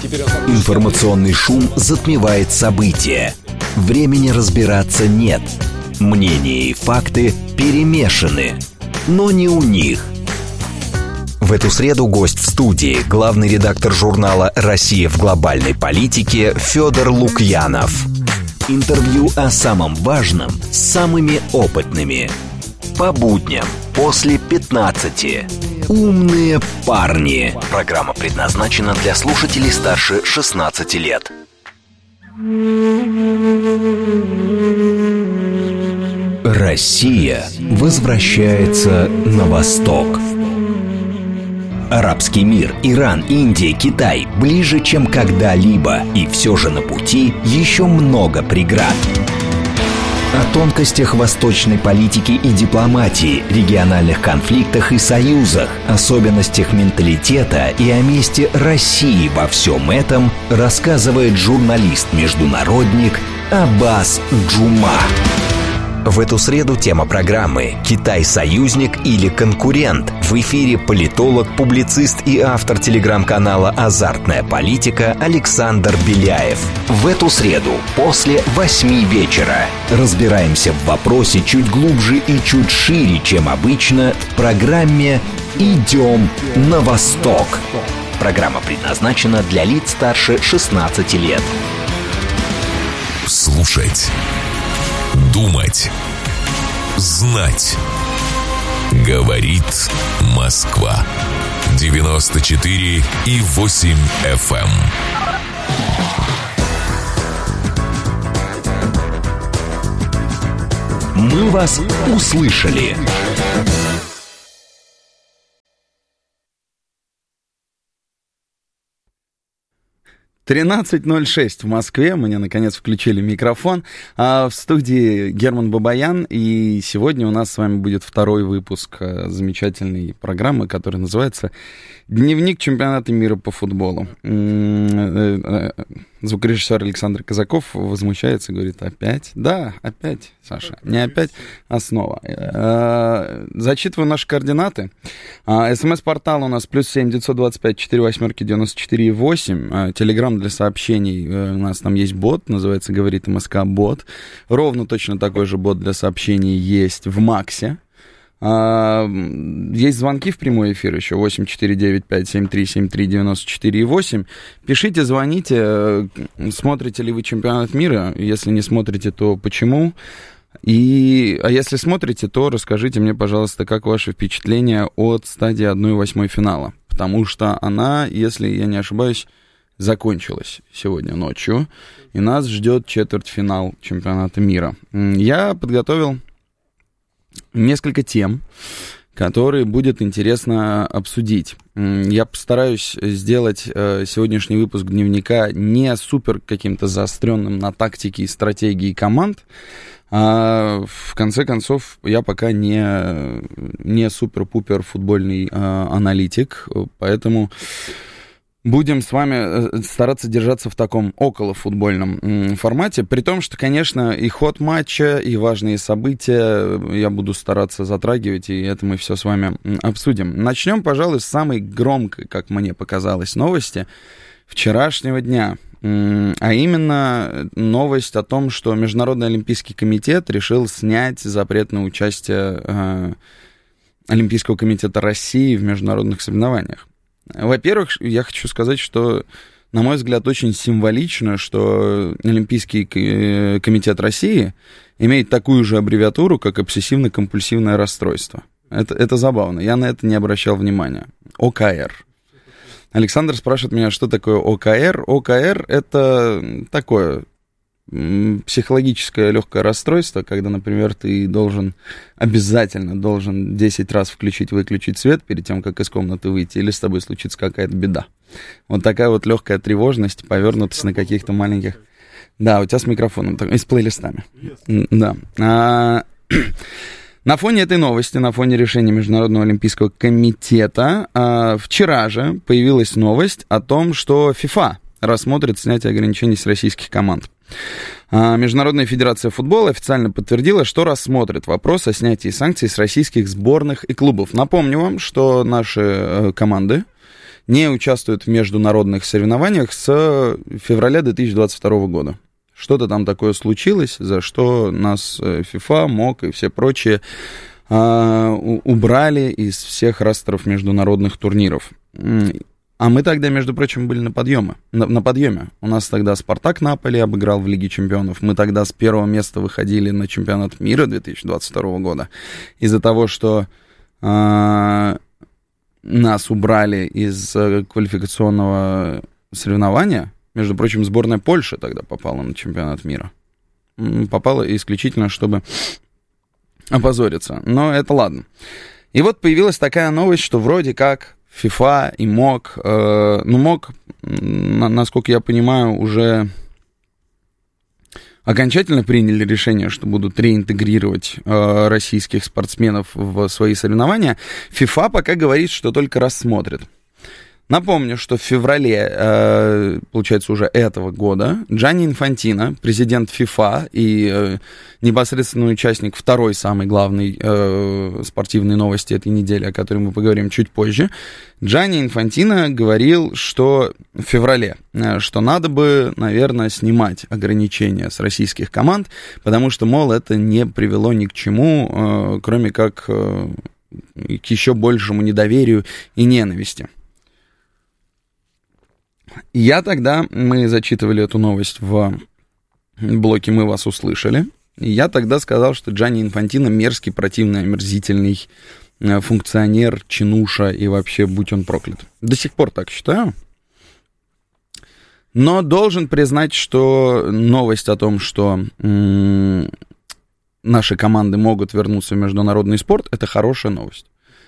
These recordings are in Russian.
Информационный шум затмевает события. Времени разбираться нет. Мнения и факты перемешаны. Но не у них. В эту среду гость в студии, главный редактор журнала «Россия в глобальной политике» Федор Лукьянов. Интервью о самом важном с самыми опытными. По будням после 15. Умные парни. Программа предназначена для слушателей старше 16 лет. Россия возвращается на восток. Арабский мир, Иран, Индия, Китай ближе, чем когда-либо. И все же на пути еще много преград. О тонкостях восточной политики и дипломатии, региональных конфликтах и союзах, особенностях менталитета и о месте России во всем этом рассказывает журналист-международник Аббас Джума. В эту среду тема программы «Китай союзник или конкурент». В эфире политолог, публицист и автор телеграм-канала «Азартная политика» Александр Беляев. В эту среду после 8 вечера разбираемся в вопросе чуть глубже и чуть шире, чем обычно, в программе «Идем на восток». Программа предназначена для лиц старше 16 лет. Слушать. Думать. Знать. Говорит Москва. 94,8 FM. Мы вас услышали. «13:06 в Москве». Мне, наконец, включили микрофон. В студии Герман Бабаян. И сегодня у нас с вами будет второй выпуск замечательной программы, которая называется «Дневник чемпионата мира по футболу». Звукорежиссер Александр Казаков возмущается, говорит: опять? Да, опять, Саша. Не опять, а снова. Зачитываю наши координаты. СМС-портал у нас +7 925 48 94 8. Телеграм для сообщений. У нас там есть бот, называется «Говорит МСК бот». Ровно точно такой же бот для сообщений есть в Максе. Есть звонки в прямой эфир еще 8495-7373-94-8. Пишите, звоните. Смотрите ли вы чемпионат мира? Если не смотрите, то почему? А если смотрите, то расскажите мне, пожалуйста, как ваши впечатления от стадии 1/8 финала. Потому что она, если я не ошибаюсь, закончилась сегодня ночью. И нас ждет четвертьфинал чемпионата мира. Я подготовил несколько тем, которые будет интересно обсудить. Я постараюсь сделать сегодняшний выпуск дневника не супер каким-то заостренным на тактике и стратегии команд. В конце концов, я пока не супер-пупер футбольный аналитик, поэтому будем с вами стараться держаться в таком околофутбольном формате, при том, что, конечно, и ход матча, и важные события я буду стараться затрагивать, и это мы все с вами обсудим. Начнем, пожалуй, с самой громкой, как мне показалось, новости вчерашнего дня. А именно новость о том, что Международный олимпийский комитет решил снять запрет на участие Олимпийского комитета России в международных соревнованиях. Во-первых, я хочу сказать, что, на мой взгляд, очень символично, что Олимпийский комитет России имеет такую же аббревиатуру, как обсессивно-компульсивное расстройство. Это забавно, я на это не обращал внимания. ОКР. Александр спрашивает меня, что такое ОКР. ОКР — это такое психологическое легкое расстройство, когда, например, ты обязательно должен 10 раз включить-выключить свет перед тем, как из комнаты выйти, или с тобой случится какая-то беда. Вот такая вот легкая тревожность, повернутость на каких-то маленьких... Да, у тебя с микрофоном, и с плейлистами. Да. На фоне этой новости, на фоне решения Международного олимпийского комитета, вчера же появилась новость о том, что ФИФА рассмотрит снятие ограничений с российских команд. Международная федерация футбола официально подтвердила, что рассмотрит вопрос о снятии санкций с российских сборных и клубов. Напомню вам, что наши команды не участвует в международных соревнованиях с февраля 2022 года. Что-то там такое случилось, за что нас FIFA, МОК и все прочие убрали из всех растров международных турниров. А мы тогда, между прочим, были на подъеме. У нас тогда «Спартак» Наполи обыграл в Лиге чемпионов. Мы тогда с первого места выходили на чемпионат мира 2022 года. Из-за того, что нас убрали из квалификационного соревнования, между прочим, сборная Польши тогда попала на чемпионат мира. Попала исключительно, чтобы опозориться. Но это ладно. И вот появилась такая новость, что вроде как FIFA и МОК, МОК, насколько я понимаю, уже окончательно приняли решение, что будут реинтегрировать российских спортсменов в свои соревнования. FIFA пока говорит, что только рассмотрит. Напомню, что в феврале, получается, уже этого года Джанни Инфантино, президент FIFA и непосредственный участник второй самой главной спортивной новости этой недели, о которой мы поговорим чуть позже, Джанни Инфантино говорил, что в феврале, что надо бы, наверное, снимать ограничения с российских команд, потому что, мол, это не привело ни к чему, кроме как к еще большему недоверию и ненависти. Мы зачитывали эту новость в блоке «Мы вас услышали», и я тогда сказал, что Джанни Инфантино мерзкий, противный, омерзительный функционер, чинуша и вообще будь он проклят. До сих пор так считаю. Но должен признать, что новость о том, что наши команды могут вернуться в международный спорт, это хорошая новость.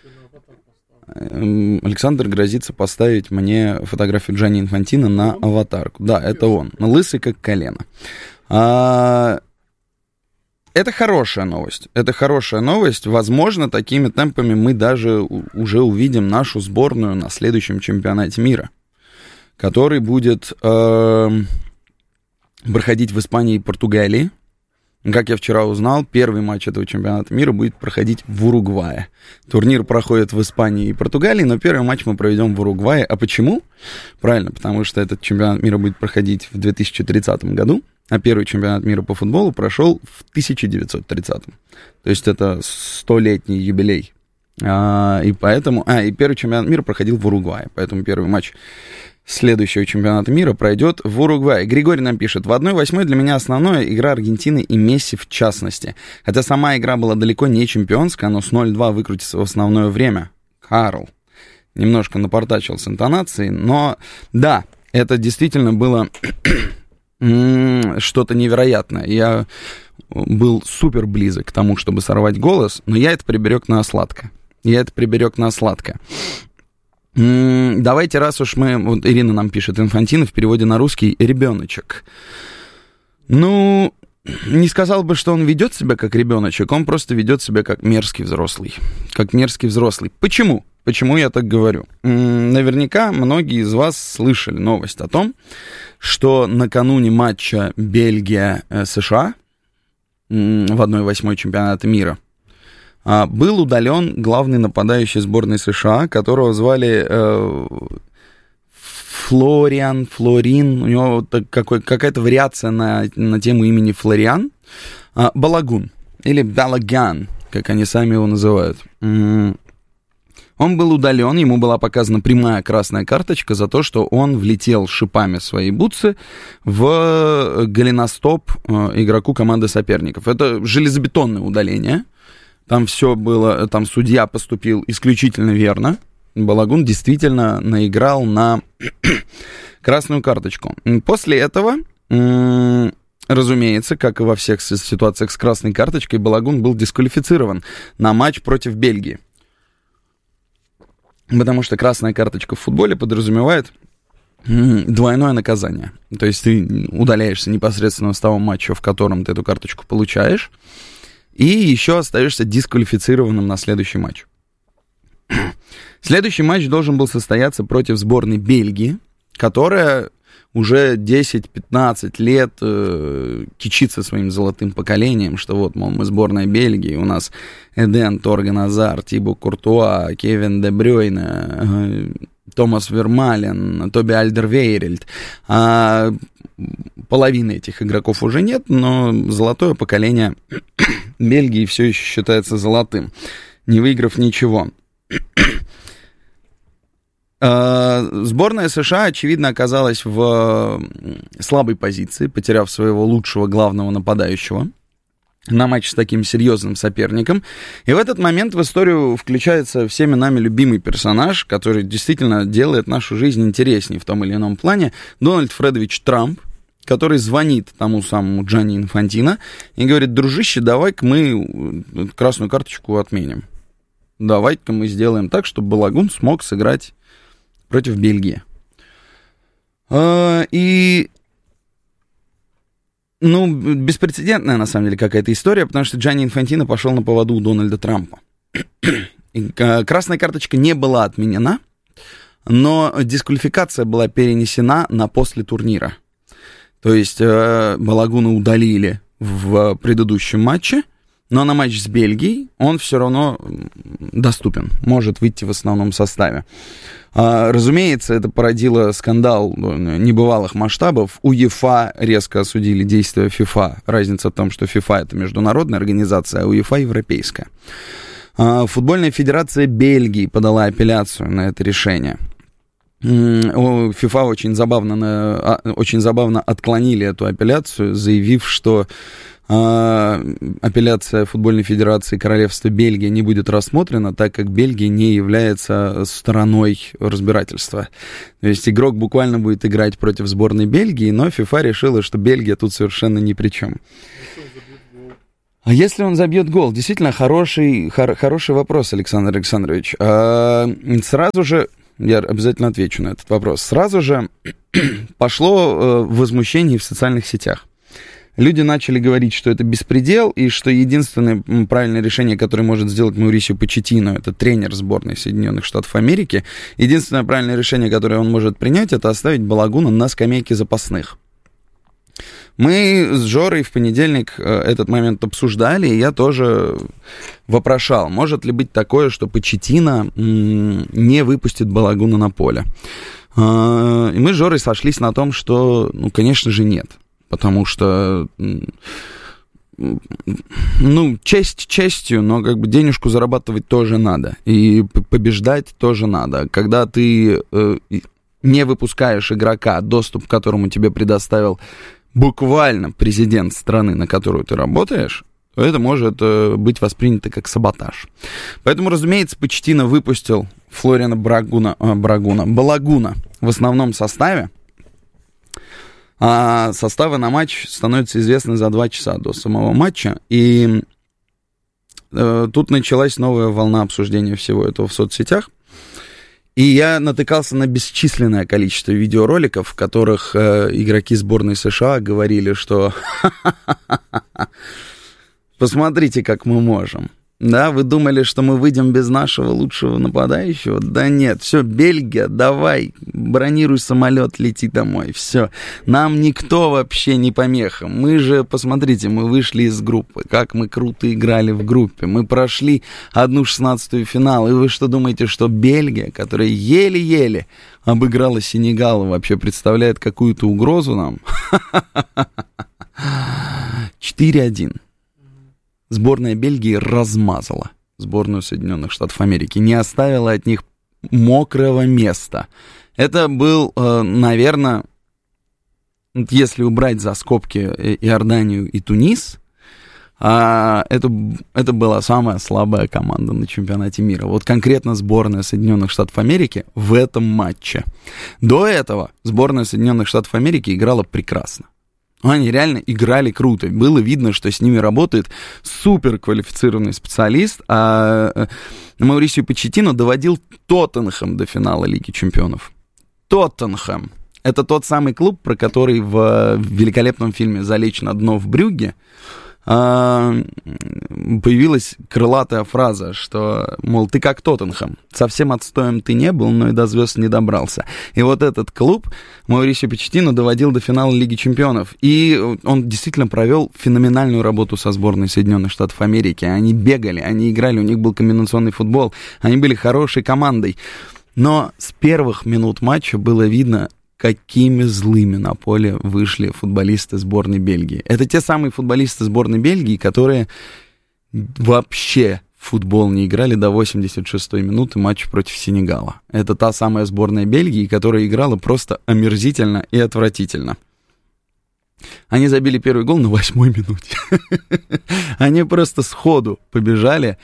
Александр грозится поставить мне фотографию Джанни Инфантино на аватарку. Да, это он. Лысый как колено. Это хорошая новость. Это хорошая новость. Возможно, такими темпами мы даже уже увидим нашу сборную на следующем чемпионате мира, который будет проходить в Испании и Португалии. Как я вчера узнал, первый матч этого чемпионата мира будет проходить в Уругвае. Турнир проходит в Испании и Португалии, но первый матч мы проведем в Уругвае. А почему? Правильно, потому что этот чемпионат мира будет проходить в 2030 году, а первый чемпионат мира по футболу прошел в 1930. То есть это 100-летний юбилей. И первый чемпионат мира проходил в Уругвае, поэтому первый матч следующего чемпионата мира пройдет в Уругвае. Григорий нам пишет: в 1/8 для меня основное игра Аргентины и Месси в частности. Хотя сама игра была далеко не чемпионская, но с 0-2 выкрутится в основное время. Карл немножко напортачил с интонацией, но да, это действительно было что-то невероятное. Я был супер близок к тому, чтобы сорвать голос, но я это приберег на сладко. Давайте, раз уж мы... Вот Ирина нам пишет: Инфантино в переводе на русский ребеночек. Ну, не сказал бы, что он ведет себя как ребеночек, он просто ведет себя как мерзкий взрослый. Почему? Почему я так говорю? Наверняка многие из вас слышали новость о том, что накануне матча Бельгия-США в 1/8 чемпионата мира был удален главный нападающий сборной США, которого звали Флорин, у него какая-то вариация на тему имени Флориан, Балагун, или Балаган, как они сами его называют. Он был удален, ему была показана прямая красная карточка за то, что он влетел шипами своей бутсы в голеностоп игроку команды соперников. Это железобетонное удаление. Там все было, там судья поступил исключительно верно. Балагун действительно наиграл на красную карточку. После этого, разумеется, как и во всех ситуациях с красной карточкой, Балагун был дисквалифицирован на матч против Бельгии. Потому что красная карточка в футболе подразумевает двойное наказание. То есть ты удаляешься непосредственно с того матча, в котором ты эту карточку получаешь, и еще остаешься дисквалифицированным на следующий матч. Следующий матч должен был состояться против сборной Бельгии, которая уже 10-15 лет кичится своим золотым поколением, что вот, мол, мы сборная Бельгии, у нас Эден, Торган Азар, Тибо Куртуа, Кевин Де Брюйне, Томас Вермален, Тоби Альдервейрельд. Половины этих игроков уже нет, но золотое поколение Бельгии все еще считается золотым, не выиграв ничего. Сборная США, очевидно, оказалась в слабой позиции, потеряв своего лучшего главного нападающего на матч с таким серьезным соперником. И в этот момент в историю включается всеми нами любимый персонаж, который действительно делает нашу жизнь интереснее в том или ином плане, Дональд Фредович Трамп, который звонит тому самому Джанни Инфантино и говорит: дружище, давай-ка мы красную карточку отменим. Давай-ка мы сделаем так, чтобы Балагун смог сыграть против Бельгии. И, беспрецедентная, на самом деле, какая-то история, потому что Джанни Инфантино пошел на поводу у Дональда Трампа. И красная карточка не была отменена, но дисквалификация была перенесена на после турнира. То есть Балагуна удалили в предыдущем матче, но на матч с Бельгией он все равно доступен, может выйти в основном составе. Разумеется, это породило скандал небывалых масштабов. УЕФА резко осудили действия ФИФА. Разница в том, что ФИФА — это международная организация, а УЕФА — европейская. Футбольная федерация Бельгии подала апелляцию на это решение. ФИФА очень забавно отклонили эту апелляцию, заявив, что апелляция Футбольной Федерации Королевства Бельгия не будет рассмотрена, так как Бельгия не является стороной разбирательства. То есть игрок буквально будет играть против сборной Бельгии, но ФИФА решила, что Бельгия тут совершенно ни при чем. А если он забьет гол? Действительно, хороший вопрос, Александр Александрович. Сразу же, я обязательно отвечу на этот вопрос, сразу же пошло возмущение в социальных сетях. Люди начали говорить, что это беспредел, и что единственное правильное решение, которое может сделать Маурисио Почеттино, это тренер сборной Соединенных Штатов Америки, единственное правильное решение, которое он может принять, это оставить Балагуна на скамейке запасных. Мы с Жорой в понедельник этот момент обсуждали, и я тоже вопрошал, может ли быть такое, что Почеттино не выпустит Балагуна на поле. И мы с Жорой сошлись на том, что, конечно же, нет. Потому что, честь честью, но денежку зарабатывать тоже надо. И побеждать тоже надо. Когда ты не выпускаешь игрока, доступ к которому тебе предоставил буквально президент страны, на которую ты работаешь, то это может быть воспринято как саботаж. Поэтому, разумеется, Почеттино выпустил Флориана Балагуна в основном составе. А составы на матч становятся известны за 2 часа до самого матча. И тут началась новая волна обсуждения всего этого в соцсетях. И я натыкался на бесчисленное количество видеороликов, в которых игроки сборной США говорили, что посмотрите, как мы можем. Да, вы думали, что мы выйдем без нашего лучшего нападающего? Да нет, все, Бельгия, давай, бронируй самолет, лети домой, все. Нам никто вообще не помеха. Мы же, посмотрите, мы вышли из группы, как мы круто играли в группе. Мы прошли 1/16 финал, и вы что думаете, что Бельгия, которая еле-еле обыграла Сенегал, вообще представляет какую-то угрозу нам? 4-1. Сборная Бельгии размазала сборную Соединенных Штатов Америки, не оставила от них мокрого места. Это был, наверное, если убрать за скобки Иорданию и Тунис, это была самая слабая команда на чемпионате мира. Вот конкретно сборная Соединенных Штатов Америки в этом матче. До этого сборная Соединенных Штатов Америки играла прекрасно. Они реально играли круто. Было видно, что с ними работает суперквалифицированный специалист. А Маурисио Почеттино доводил Тоттенхэм до финала Лиги Чемпионов. Тоттенхэм. Это тот самый клуб, про который в великолепном фильме «Залечь на дно в Брюгге» появилась крылатая фраза, что, мол, ты как Тоттенхэм, совсем отстоем ты не был, но и до звезд не добрался. И вот этот клуб Маурисио Почеттино доводил до финала Лиги Чемпионов. И он действительно провел феноменальную работу со сборной Соединенных Штатов Америки. Они бегали, они играли, у них был комбинационный футбол, они были хорошей командой. Но с первых минут матча было видно, какими злыми на поле вышли футболисты сборной Бельгии. Это те самые футболисты сборной Бельгии, которые вообще в футбол не играли до 86-й минуты матча против Сенегала. Это та самая сборная Бельгии, которая играла просто омерзительно и отвратительно. Они забили первый гол на 8-й минуте. Они просто сходу побежали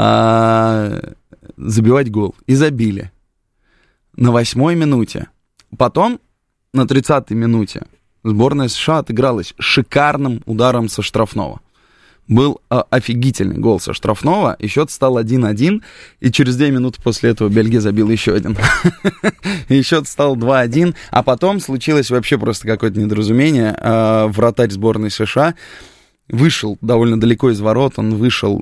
забивать гол. И забили. На 8-й минуте. Потом, на 30-й минуте, сборная США отыгралась шикарным ударом со штрафного. Был офигительный гол со штрафного, и счет стал 1-1, и через 2 минуты после этого Бельгия забила еще один. И счет стал 2-1, а потом случилось вообще просто какое-то недоразумение. Вратарь сборной США вышел довольно далеко из ворот, он вышел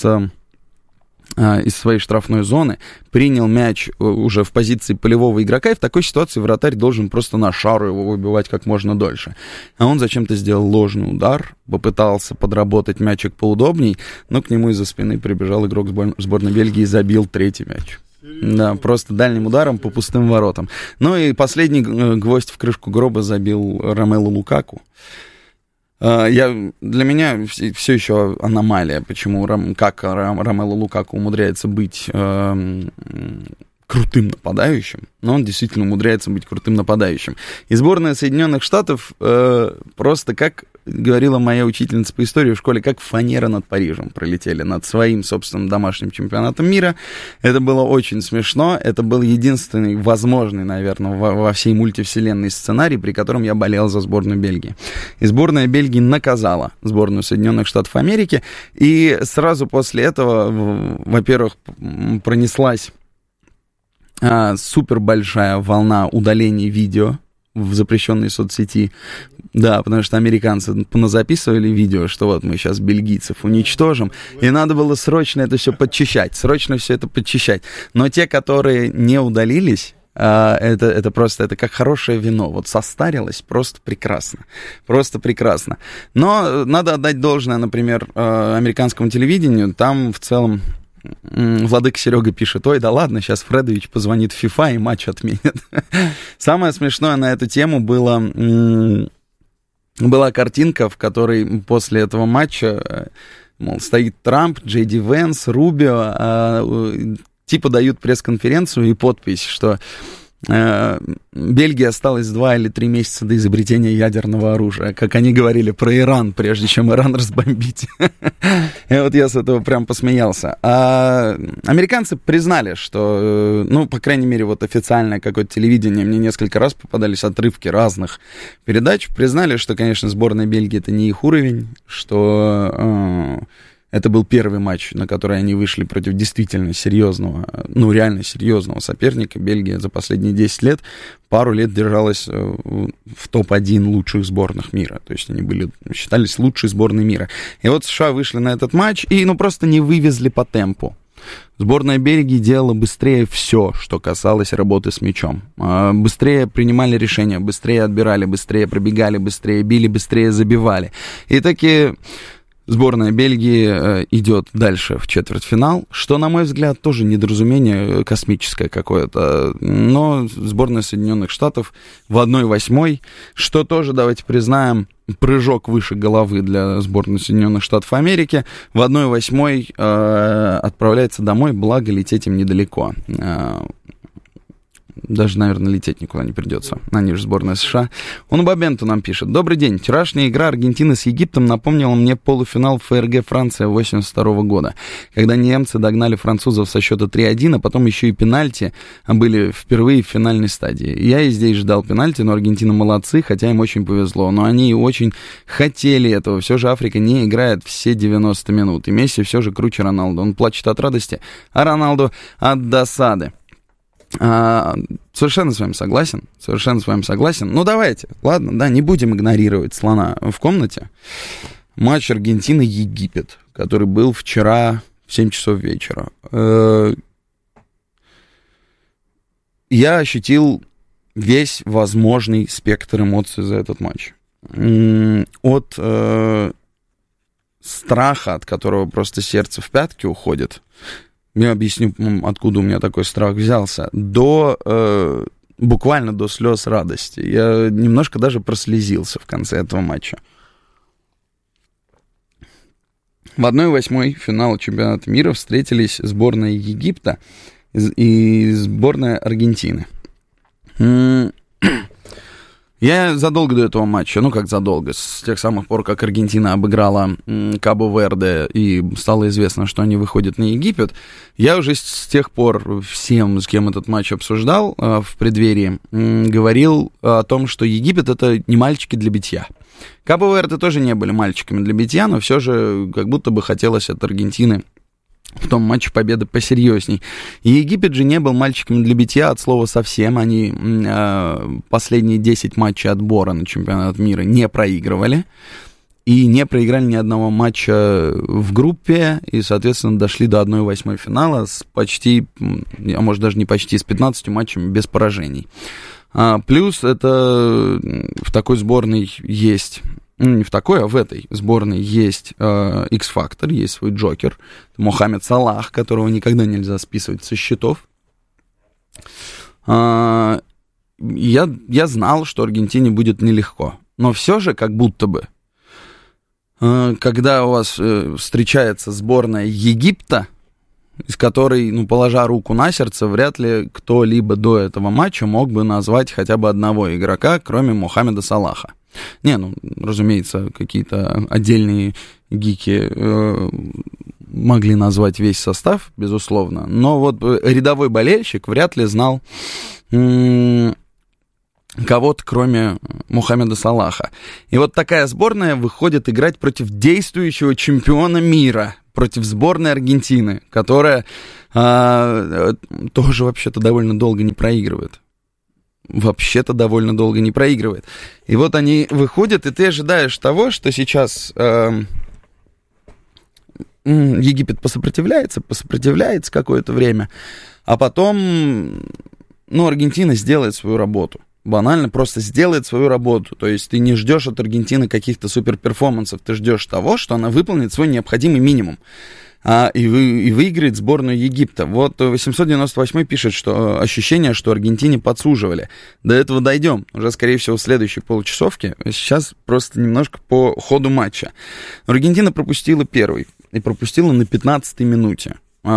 из своей штрафной зоны, принял мяч уже в позиции полевого игрока, и в такой ситуации вратарь должен просто на шару его выбивать как можно дольше. А он зачем-то сделал ложный удар, попытался подработать мячик поудобней, но к нему из-за спины прибежал игрок сборной Бельгии и забил 3-й мяч. Да, просто дальним ударом по пустым воротам. Ну и последний гвоздь в крышку гроба забил Ромелу Лукаку. Для меня все еще аномалия, почему Ромело Лукаку умудряется быть крутым нападающим, но он действительно умудряется быть крутым нападающим. И сборная Соединенных Штатов просто, как говорила моя учительница по истории в школе, как фанера над Парижем пролетели, над своим собственным домашним чемпионатом мира. Это было очень смешно, это был единственный возможный, наверное, во всей мультивселенной сценарий, при котором я болел за сборную Бельгии. И сборная Бельгии наказала сборную Соединенных Штатов Америки, и сразу после этого, во-первых, пронеслась супер большая волна удалений видео в запрещенной соцсети. Да, потому что американцы поназаписывали видео, что вот мы сейчас бельгийцев уничтожим, и надо было срочно это все подчищать, Но те, которые не удалились, это просто, это как хорошее вино, вот состарилось просто прекрасно. Но надо отдать должное, например, американскому телевидению, там в целом Владыка Серега пишет: ой, да ладно, сейчас Фредович позвонит в FIFA и матч отменят. Самое смешное на эту тему была картинка, в которой после этого матча, мол, стоит Трамп, Джей Ди Венс, Рубио, типа дают пресс-конференцию и подпись, что Бельгии осталось 2 или 3 месяца до изобретения ядерного оружия, как они говорили про Иран, прежде чем Иран разбомбить. И вот я с этого прям посмеялся. А американцы признали, что, ну, по крайней мере, вот официальное какое-то телевидение, мне несколько раз попадались отрывки разных передач, признали, что, конечно, сборная Бельгии — это не их уровень, что это был первый матч, на который они вышли против действительно серьезного, ну, реально серьезного соперника. Бельгия за последние 10 лет, пару лет держалась в топ-1 лучших сборных мира. То есть они считались лучшей сборной мира. И вот США вышли на этот матч и, ну, просто не вывезли по темпу. Сборная Бельгии делала быстрее все, что касалось работы с мячом. Быстрее принимали решения, быстрее отбирали, быстрее пробегали, быстрее били, быстрее забивали. И таки сборная Бельгии идет дальше в четвертьфинал, что, на мой взгляд, тоже недоразумение космическое какое-то. Но сборная Соединенных Штатов в 1/8, что тоже, давайте признаем, прыжок выше головы для сборной Соединенных Штатов Америки. В 1/8 отправляется домой, благо лететь им недалеко. Даже, наверное, лететь никуда не придется. Они же сборная США. Он Бабенту нам пишет: добрый день. Вчерашняя игра Аргентины с Египтом напомнила мне полуфинал ФРГ Франция 82 года, когда немцы догнали французов со счета 3-1, а потом еще и пенальти были впервые в финальной стадии. Я и здесь ждал пенальти, но Аргентина молодцы, хотя им очень повезло. Но они очень хотели этого. Все же Африка не играет все 90 минут. И Месси все же круче Роналду. Он плачет от радости, а Роналду от досады. Совершенно с вами согласен. Ну, давайте, ладно, да, не будем игнорировать слона в комнате. Матч Аргентина-Египет, который был вчера в 7 часов вечера. Я ощутил весь возможный спектр эмоций за этот матч. От страха, от которого просто сердце в пятки уходит, я объясню, откуда у меня такой страх взялся, буквально до слез радости. Я немножко даже прослезился в конце этого матча. В 1/8 финала чемпионата мира встретились сборная Египта и сборная Аргентины. Я задолго до этого матча, с тех самых пор, как Аргентина обыграла Кабо-Верде и стало известно, что они выходят на Египет, я уже с тех пор всем, с кем этот матч обсуждал в преддверии, говорил о том, что Египет — это не мальчики для битья. Кабо-Верде тоже не были мальчиками для битья, но все же как будто бы хотелось от Аргентины в том матче победы посерьезней. И Египет же не был мальчиком для битья от слова совсем. Они последние 10 матчей отбора на чемпионат мира не проигрывали. И не проиграли ни одного матча в группе. И, соответственно, дошли до 1/8 финала с почти, а может даже не почти, с 15 матчами без поражений. Плюс это в такой сборной есть... не в такой, а в этой сборной есть X-фактор, есть свой Джокер, Мохаммед Салах, которого никогда нельзя списывать со счетов. Я знал, что Аргентине будет нелегко, но все же как будто бы, когда у вас встречается сборная Египта, из которой, положа руку на сердце, вряд ли кто-либо до этого матча мог бы назвать хотя бы одного игрока, кроме Мохаммеда Салаха. Разумеется, какие-то отдельные гики могли назвать весь состав, безусловно, но вот рядовой болельщик вряд ли знал кого-то, кроме Мохаммеда Салаха. И вот такая сборная выходит играть против действующего чемпиона мира, против сборной Аргентины, которая тоже вообще-то довольно долго не проигрывает. И вот они выходят, и ты ожидаешь того, что сейчас Египет посопротивляется какое-то время, а потом, Аргентина сделает свою работу. Банально просто сделает свою работу. То есть ты не ждешь от Аргентины каких-то суперперформансов, ты ждешь того, что она выполнит свой необходимый минимум. И выиграет сборную Египта. Вот 898 пишет, что ощущение, что Аргентине подсуживали. До этого дойдем. Уже, скорее всего, в следующей получасовке. Сейчас просто немножко по ходу матча. Аргентина пропустила первый. И пропустила на 15-й минуте.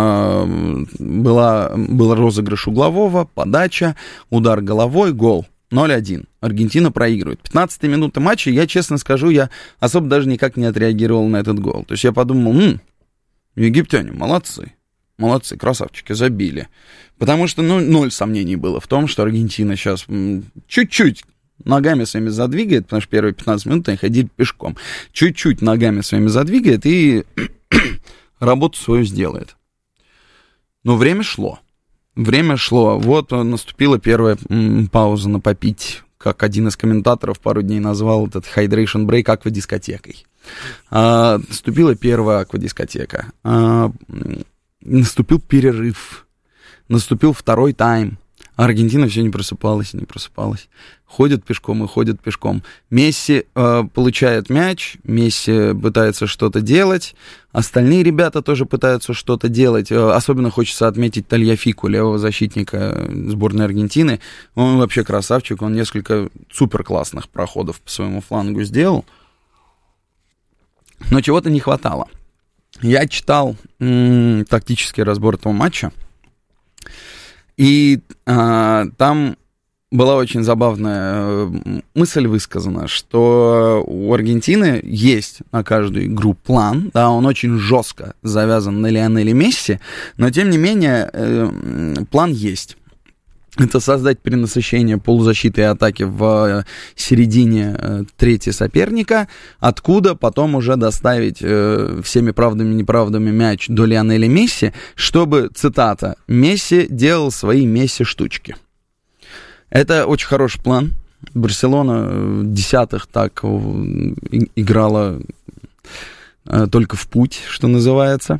Был розыгрыш углового, подача, удар головой, гол. 0-1. Аргентина проигрывает. 15-я минута матча, я честно скажу, я особо даже никак не отреагировал на этот гол. То есть я подумал, египтяне молодцы, красавчики, забили. Потому что, 0 сомнений было в том, что Аргентина сейчас чуть-чуть ногами своими задвигает, потому что первые 15 минут они ходили пешком. Чуть-чуть ногами своими задвигает и работу свою сделает. Но время шло. Вот наступила первая пауза на попить, как один из комментаторов пару дней назвал этот hydration break аквадискотекой. Наступила первая аквадискотека. Наступил перерыв. Наступил второй тайм. А Аргентина все не просыпалась. Ходит пешком. Месси получает мяч, Месси пытается что-то делать, остальные ребята тоже пытаются что-то делать. Особенно хочется отметить Тальяфику, левого защитника сборной Аргентины. Он вообще красавчик, он несколько супер классных проходов по своему флангу сделал. Но чего-то не хватало. Я читал тактический разбор этого матча, и там была очень забавная мысль высказана, что у Аргентины есть на каждую игру план, да, он очень жестко завязан на Лионеле Месси, но тем не менее план есть. Это создать перенасыщение полузащиты и атаки в середине трети соперника, откуда потом уже доставить всеми правдами и неправдами мяч до Лионеля Месси, чтобы, цитата, «Месси делал свои Месси-штучки». Это очень хороший план. Барселона в десятых так играла только в путь, что называется.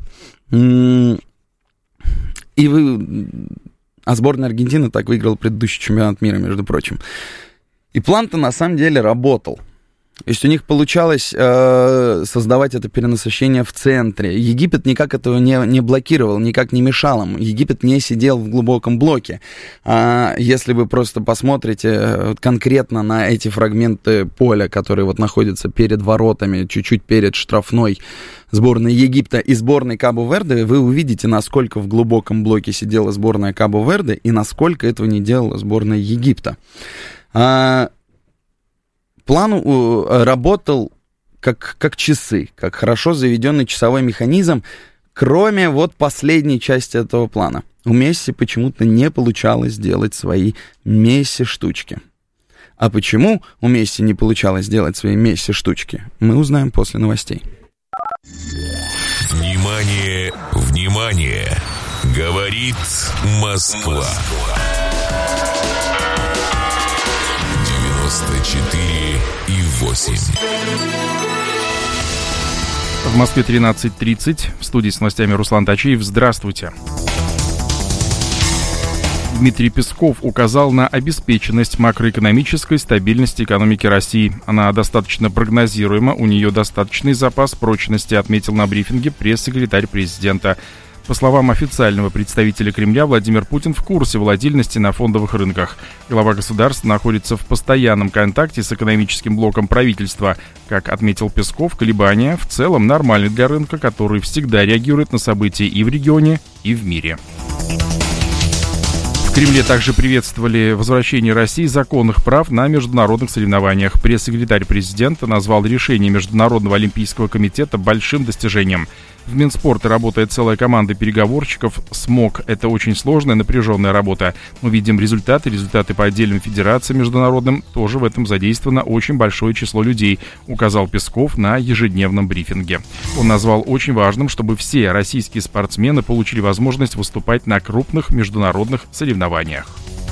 А сборная Аргентины так выиграла предыдущий чемпионат мира, между прочим. И план-то на самом деле работал. То есть у них получалось создавать это перенасыщение в центре. Египет никак этого не блокировал, никак не мешал им. Египет не сидел в глубоком блоке. Если вы просто посмотрите конкретно на эти фрагменты поля, которые вот находятся перед воротами, чуть-чуть перед штрафной сборной Египта и сборной Кабо-Верде, вы увидите, насколько в глубоком блоке сидела сборная Кабо-Верде и насколько этого не делала сборная Египта. План работал как часы, как хорошо заведенный часовой механизм, кроме вот последней части этого плана. У Месси почему-то не получалось делать свои Месси-штучки. А почему у Месси не получалось делать свои Месси-штучки, мы узнаем после новостей. Внимание, внимание! Говорит Москва. 94,8. В Москве 13:30. В студии с новостями Руслан Тачиев. Здравствуйте. Дмитрий Песков указал на обеспеченность макроэкономической стабильности экономики России. Она достаточно прогнозируема, у нее достаточный запас прочности, отметил на брифинге пресс-секретарь президента. По словам официального представителя Кремля, Владимир Путин в курсе волатильности на фондовых рынках. Глава государства находится в постоянном контакте с экономическим блоком правительства. Как отметил Песков, колебания в целом нормальны для рынка, который всегда реагирует на события и в регионе, и в мире. В Кремле также приветствовали возвращение России законных прав на международных соревнованиях. Пресс-секретарь президента назвал решение Международного олимпийского комитета большим достижением. В Минспорте работает целая команда переговорщиков. СМОК — это очень сложная, напряженная работа. Мы видим результаты по отдельным федерациям международным. Тоже в этом задействовано очень большое число людей, указал Песков на ежедневном брифинге. Он назвал очень важным, чтобы все российские спортсмены получили возможность выступать на крупных международных соревнованиях.